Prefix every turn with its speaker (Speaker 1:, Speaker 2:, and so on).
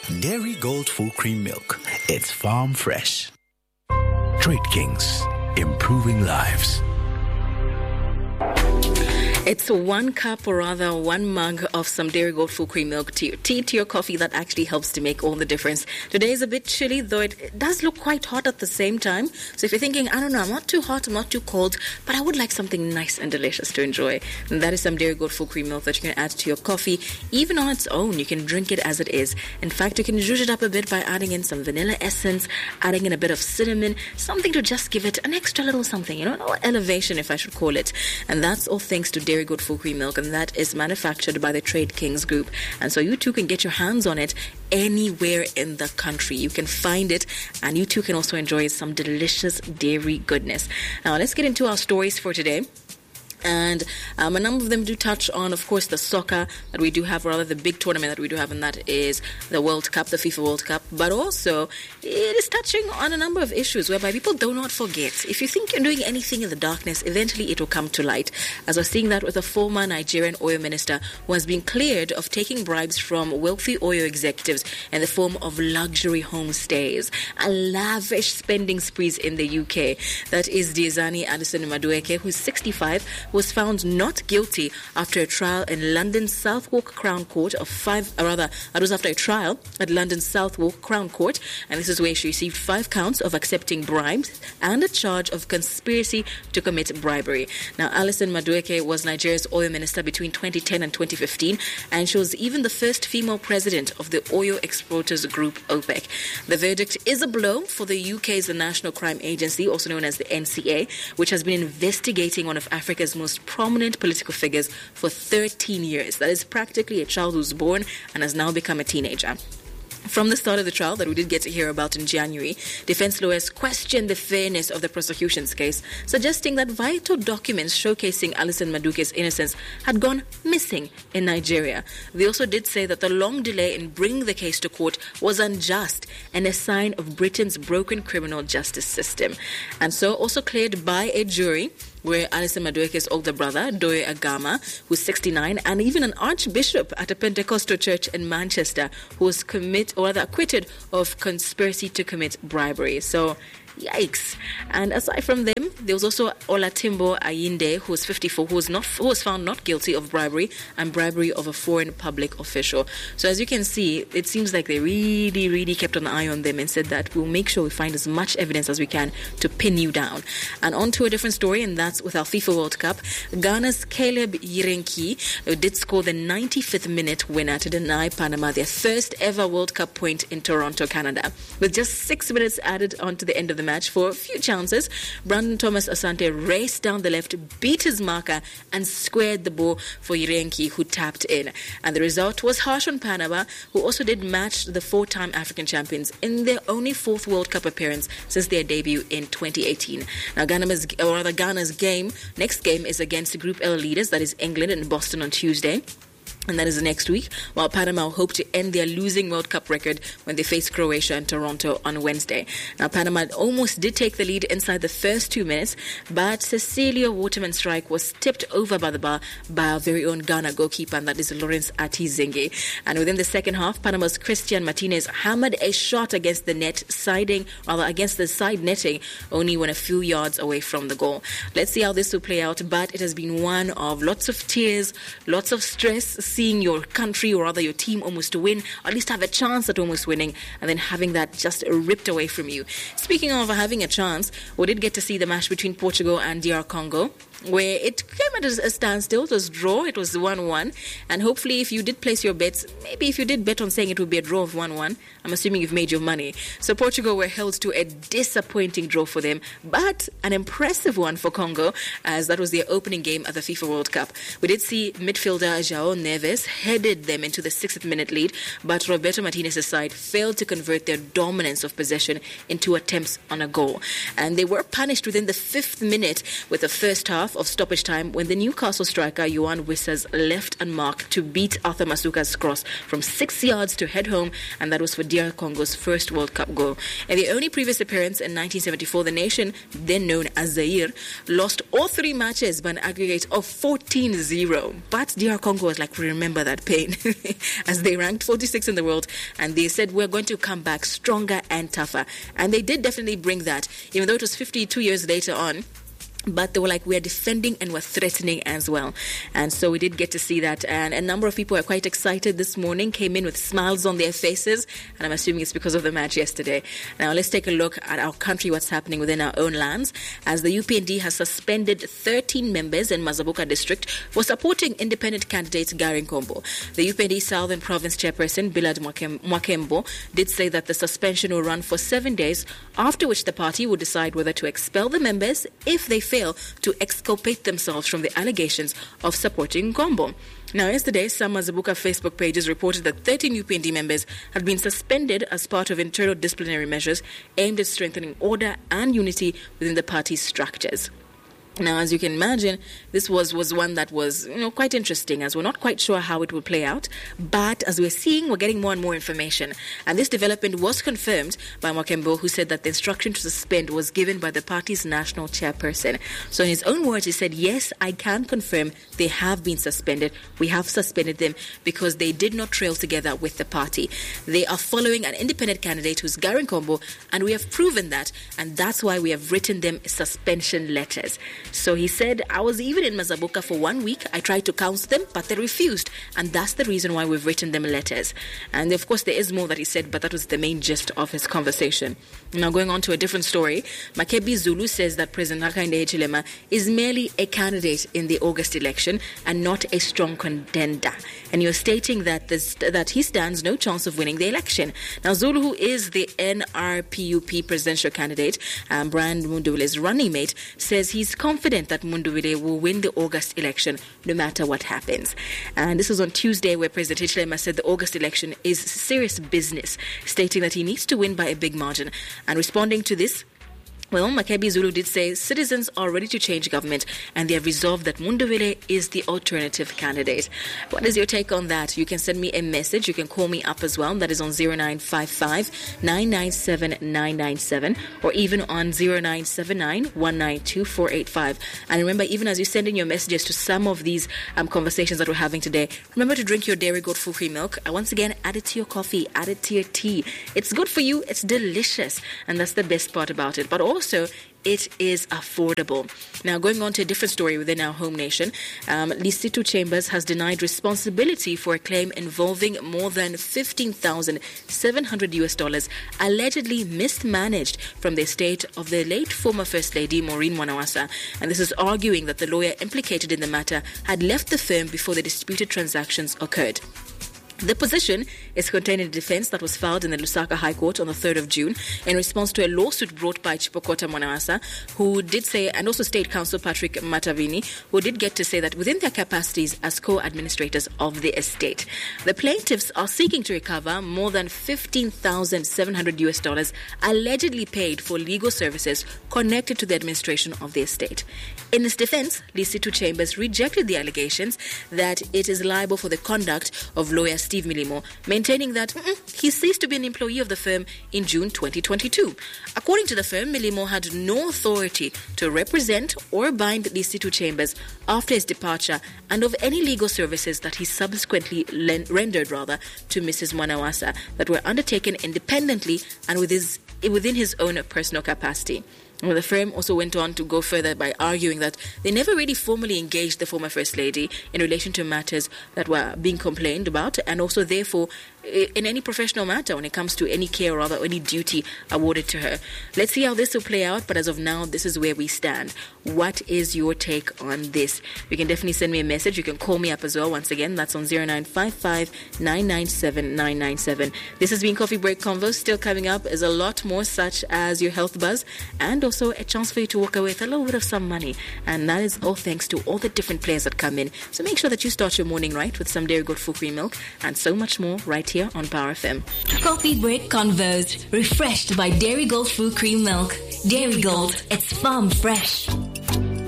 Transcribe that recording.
Speaker 1: Dairy Gold Full Cream Milk. It's farm fresh. Trade Kings, improving lives.
Speaker 2: It's 1 cup, or rather 1 mug of some Dairy Gold Full Cream Milk to your tea, to your coffee. That actually helps to make all the difference. Today is a bit chilly, though it does look quite hot at the same time. So if you're thinking, I don't know, I'm not too hot, I'm not too cold, but I would like something nice and delicious to enjoy, and that is some Dairy Gold Full Cream Milk that you can add to your coffee. Even on its own, you can drink it as it is. In fact, you can zhuzh it up a bit by adding in some vanilla essence, adding in a bit of cinnamon, something to just give it an extra little something, a little elevation, if I should call it. And that's all thanks to Dairy Gold Full Cream Milk, and that is manufactured by the Trade Kings Group. And so you too can get your hands on it anywhere in the country. You can find it, and you too can also enjoy some delicious dairy goodness. Now let's get into our stories for today. And a number of them do touch on, of course, the soccer that we do have, or rather the big tournament that we do have, and that is the World Cup, the FIFA World Cup. But also, it is touching on a number of issues whereby people do not forget. If you think you're doing anything in the darkness, eventually it will come to light. As we're seeing that with a former Nigerian oil minister who has been cleared of taking bribes from wealthy oil executives in the form of luxury homestays and lavish spending sprees in the UK. That is Diezani Alison Madueke, who's 65, was found not guilty after a trial in London's Southwark Crown Court that was after a trial at London's Southwark Crown Court, and this is where she received 5 counts of accepting bribes and a charge of conspiracy to commit bribery. Now, Alison Madueke was Nigeria's oil minister between 2010 and 2015, and she was even the first female president of the oil exporters group OPEC. The verdict is a blow for the UK's National Crime Agency, also known as the NCA, which has been investigating one of Africa's most prominent political figures for 13 years. That is practically a child who's born and has now become a teenager. From the start of the trial that we did get to hear about in January, defense lawyers questioned the fairness of the prosecution's case, suggesting that vital documents showcasing Alison Madueke's innocence had gone missing in Nigeria. They also did say that the long delay in bringing the case to court was unjust and a sign of Britain's broken criminal justice system. And so also cleared by a jury where Alison Madueke's older brother, Doye Agama, who's 69, and even an archbishop at a Pentecostal church in Manchester who was acquitted of conspiracy to commit bribery. So, yikes. And aside from them, there was also Olatimbo Ayinde, who was 54, who was found not guilty of bribery and bribery of a foreign public official. So as you can see, it seems like they really, really kept an eye on them and said that we'll make sure we find as much evidence as we can to pin you down. And on to a different story, and that's with our FIFA World Cup. Ghana's Caleb Yirenki did score the 95th minute winner to deny Panama their first ever World Cup point in Toronto, Canada. With just 6 minutes added on to the end of the match for a few chances, Brandon Thomas Asante raced down the left, beat his marker, and squared the ball for Yirenki, who tapped in. And the result was harsh on Panama, who also did match the 4-time African champions in their only 4th World Cup appearance since their debut in 2018. Now, Ghana's next game is against the Group L leaders, that is England, in Boston on Tuesday. And that is next week, while Panama hope to end their losing World Cup record when they face Croatia in Toronto on Wednesday. Now, Panama almost did take the lead inside the first 2 minutes, but Cecilia Waterman's strike was tipped over by the bar by our very own Ghana goalkeeper, and that is Lawrence Atizengi. And within the second half, Panama's Christian Martinez hammered a shot against against the side netting, only when a few yards away from the goal. Let's see how this will play out, but it has been one of lots of tears, lots of stress, seeing your country or rather your team almost win, or at least have a chance at almost winning, and then having that just ripped away from you. Speaking of having a chance, we did get to see the match between Portugal and DR Congo, where it came at a standstill. It was draw. It was 1-1. And hopefully, if you did place your bets, maybe if you did bet on saying it would be a draw of 1-1, I'm assuming you've made your money. So Portugal were held to a disappointing draw for them, but an impressive one for Congo, as that was their opening game at the FIFA World Cup. We did see midfielder João Neves headed them into the 6th minute lead, but Roberto Martinez's side failed to convert their dominance of possession into attempts on a goal. And they were punished within the 5th minute with the first half of stoppage time when the Newcastle striker Yohan Wissers left unmarked to beat Arthur Masuka's cross from 6 yards to head home, and that was for DR Congo's first World Cup goal. In their only previous appearance in 1974, the nation, then known as Zaire, lost all 3 matches by an aggregate of 14-0. But DR Congo was like remember that pain as they ranked 46 in the world, and they said we're going to come back stronger and tougher. And they did definitely bring that, even though it was 52 years later on. But they were like, we're defending and we're threatening as well. And so we did get to see that. And a number of people are quite excited this morning, came in with smiles on their faces. And I'm assuming it's because of the match yesterday. Now, let's take a look at our country, what's happening within our own lands. As the UPND has suspended 13 members in Mazabuka district for supporting independent candidate Gary Nkombo. The UPND Southern Province Chairperson, Billard Mwakembo, did say that the suspension will run for 7 days, after which the party will decide whether to expel the members if they fail to exculpate themselves from the allegations of supporting Nkombo. Now, yesterday, some Mazabuka Facebook pages reported that 13 UPND members had been suspended as part of internal disciplinary measures aimed at strengthening order and unity within the party's structures. Now, as you can imagine, this was one that was, quite interesting, as we're not quite sure how it will play out. But as we're seeing, we're getting more and more information. And this development was confirmed by Mwakembo, who said that the instruction to suspend was given by the party's national chairperson. So in his own words, he said, yes, I can confirm they have been suspended. We have suspended them because they did not trail together with the party. They are following an independent candidate who's Gary Nkombo, and we have proven that. And that's why we have written them suspension letters. So he said, I was even in Mazabuka for 1 week. I tried to counsel them, but they refused. And that's the reason why we've written them letters. And of course, there is more that he said, but that was the main gist of his conversation. Now, going on to a different story, Makebi Zulu says that President Hakainde Hichilema is merely a candidate in the August election and not a strong contender. And you're stating that that he stands no chance of winning the election. Now, Zulu, who is the NRPUP presidential candidate, Brian Munduwile's running mate, says he's confident that Munduwile will win the August election no matter what happens. And this was on Tuesday, where President Hichilema said the August election is serious business, stating that he needs to win by a big margin. And responding to this, well, Makebi Zulu did say citizens are ready to change government and they have resolved that Munduwile is the alternative candidate. What is your take on that? You can send me a message. You can call me up as well. That is on 0955 997 997 or even on 0979 192 485. And remember, even as you send in your messages to some of these conversations that we're having today, remember to drink your Dairy Goat full cream milk. Once again, add it to your coffee, add it to your tea. It's good for you. It's delicious. And that's the best part about it. But also, it is affordable. Now, going on to a different story within our home nation, Lesotho Chambers has denied responsibility for a claim involving more than $15,700 allegedly mismanaged from the estate of the late former First Lady Maureen Mwanawasa. And this is arguing that the lawyer implicated in the matter had left the firm before the disputed transactions occurred. The position is contained in a defense that was filed in the Lusaka High Court on the 3rd of June in response to a lawsuit brought by Chipokota Mwanawasa, who did say, and also State Counsel Patrick Matavini, who did get to say that within their capacities as co-administrators of the estate, the plaintiffs are seeking to recover more than $15,700 allegedly paid for legal services connected to the administration of the estate. In its defense, Lesotho Chambers rejected the allegations that it is liable for the conduct of lawyer Steve Milimo, maintaining that he ceased to be an employee of the firm in June 2022. According to the firm, Milimo had no authority to represent or bind Lesotho Chambers after his departure and of any legal services that he subsequently rendered to Mrs. Mwanawasa that were undertaken independently and within his own personal capacity. Well, the firm also went on to go further by arguing that they never really formally engaged the former First Lady in relation to matters that were being complained about, and also therefore in any professional matter when it comes to any care or any duty awarded to her. Let's see how this will play out, but as of now, this is where we stand. What is your take on this? You can definitely send me a message. You can call me up as well. Once again, that's on 0955 997 997. This has been Coffee Break Convo. Still coming up is a lot more, such as your health buzz and also a chance for you to walk away with a little bit of some money. And that is all thanks to all the different players that come in. So make sure that you start your morning right with some Dairy Goat full cream milk and so much more right here on Power FM.
Speaker 3: Coffee Break Convos, refreshed by Dairy Goat full cream milk. Dairy Goat, it's farm fresh.